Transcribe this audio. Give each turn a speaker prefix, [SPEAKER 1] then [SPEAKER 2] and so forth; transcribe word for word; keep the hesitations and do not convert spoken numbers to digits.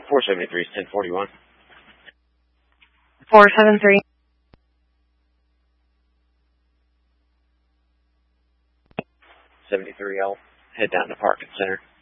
[SPEAKER 1] four seventy-three is ten forty-one.
[SPEAKER 2] four seven three.
[SPEAKER 1] seventy-three, I'll head down to Parkin Center.